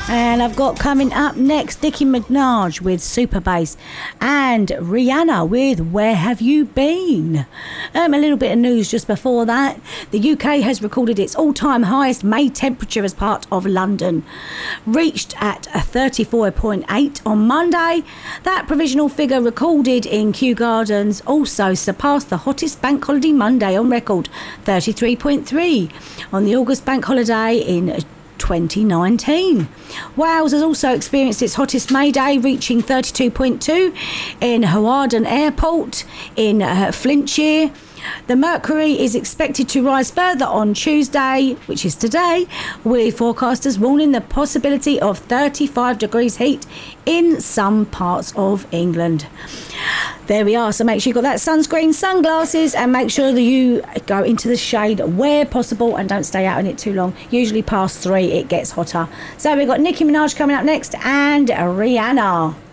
And I've got coming up next Nicki Minaj with Super Bass and Rihanna with Where Have You Been? A little bit of news just before that. The UK has recorded its all-time highest May temperature as part of London. Reached at a 34.8 on Monday. That provisional figure recorded in Kew Gardens also surpassed the hottest bank holiday Monday on record, 33.3, on the August bank holiday in 2019. Wales has also experienced its hottest May day, reaching 32.2 in Hawarden Airport in Flintshire. The mercury is expected to rise further on Tuesday, which is today, with forecasters warning the possibility of 35 degrees heat in some parts of England. There we are. So make sure you've got that sunscreen, sunglasses, and make sure that you go into the shade where possible and don't stay out in it too long. Usually past 3 it gets hotter. So we've got Nicki Minaj coming up next and Rihanna.